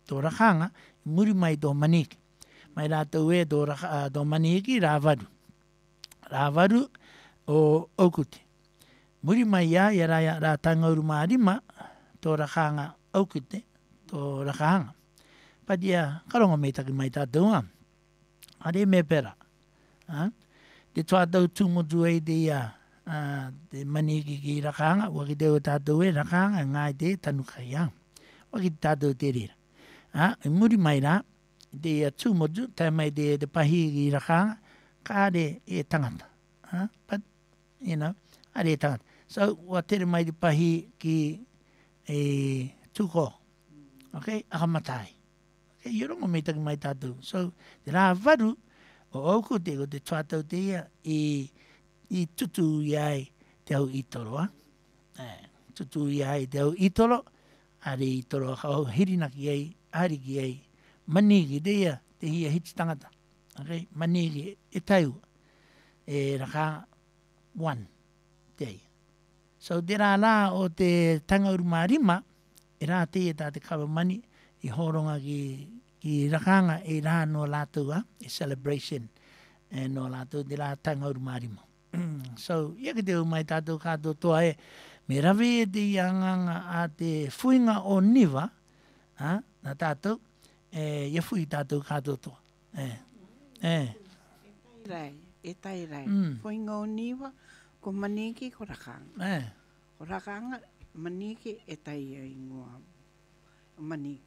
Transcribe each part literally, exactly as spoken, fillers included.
tō rakanga, muri mai tō maniki. Mai rātou e tō, raka, tō maniki rāwaru. Rāwaru o Aukute. Muri mai ia, ia rā, rā tangauru mārima, tō rakanga Aukute, tō rakanga. Padia, karongo mei taki mai tātou a. Are me pera. Ha? Te tuatau tūmotu e te ia, uh, te maniki ki rakanga, waki te o tātou e rakanga, ngai te tanukai a. Waki tātou te rira. Ha? E muri mai rā, te ia tūmotu, tai mai te, te pahi ki rakanga, kāre e tangata. Huh? But, you know, are e tangata. So, wa tere mai te pahi ki e tūko. Okay? Akamatai. Okay? Yorongo mei taki mai tātou. So, te rā waru, o Aukute, ko te tuatau te ia, i, i tutu iai te au itoro. Eh, tutu iai te au itoro, are itoro, kau hirinaki ei, ariki ei, maniki te ia, te hia hiti tangata. Okay? Maniki e taiu. E raka one te ia. So te rā rā o te tangauru mārima, e rā te e tā te kawamani, i horonga ki, ki rakanga e rā no lātou a, e celebration e no lātou te rā tangauru mārima. So, ia ki te o mai tātou kātou toa e, me rawe e te ianganga a te fuinga o niwa, ha, na tātou, e, ia fui tātou kātou toa. E, e. E tai rai, e tai rai. Mm. Fuinga o niwa, ko maniki ko rakanga. E. Ko rakanga, maniki e tai a ingoa. Maniki.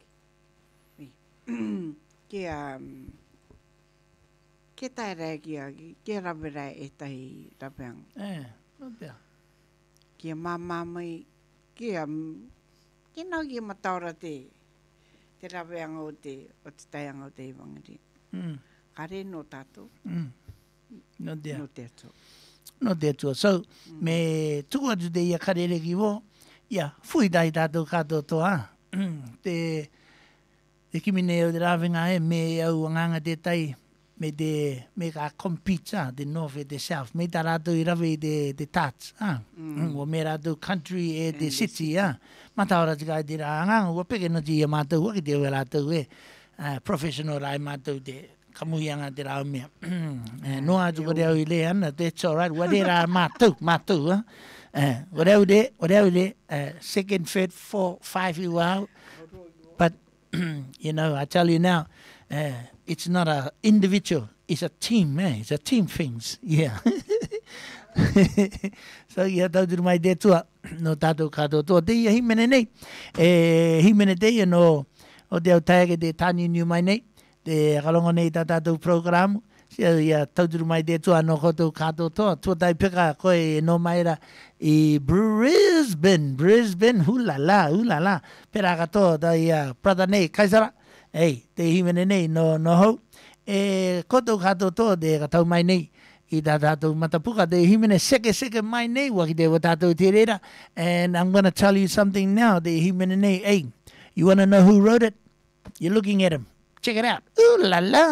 Ke a... Um, ke tai rai ki a, ke rawe rai e tai raweanga. E, no pia. Ki a mama mai, ki a... Ke nau ki a mataura te, te raweanga o te, o te taianga o te iwangiri. Mm. Kare no tātou. Mm. No te No te atua. No te atua. So, mm. me tuku atu te ia karere ki wo, ia, fui tai tātou kātou toa. te, te kimine o te rawenga e, me au anganga te tai, me te, me ka compete, ah, te north e te south, me ta rātou i rawe i te, te tats, ah. Mm. O me rātou country e te And city, ah. Mataora te kai te rā anganga, ua peke no te ia mātou, waki te ua rātou e, uh, professional rai mātou te, kamuhianga te rao mea. uh, no atu ko reo i le ana, that's all right. Wa re rā mātou, mātou, ah. Uh, wa reo re, wa reo re, uh, second, third, four, five i wau. But, you know, I tell you now, uh, it's not a individual, it's a team, eh? It's a team things, yeah. So, ia tauturu mai te tua, no tātou kātou toa. Te ia himene nei, e himene te ia no, o te au taeke te tāni niu mai nei, te kalongo nei tā tātou programu, sia ia tauturu mai te tua no kotou kātou toa, tua tai peka koe no maira i Brisbane, Brisbane, hulala, hulala, pera katoa ta ia brother nei, kaisara, ei, te himene nei no, no hau, e kotou kātou toa te katau mai nei, i tā tātou matapuka, te himene seke seke mai nei, waki te wa tātou te reira, and I'm going to tell you something now, te himene nei, hey, you want to know who wrote it? You're looking at him. Check it out. Ooh la la.